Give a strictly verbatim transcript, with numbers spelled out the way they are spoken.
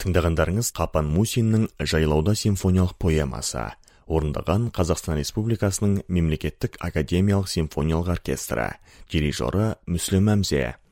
Тыңдағандарыңыз Қапан Мусиннің «Жайлауда» симфониялық поэмасы, орындаған Қазақстан Республикасының Мемлекеттік академиялық симфониялық оркестрі, дирижері Мүслім Әмзе.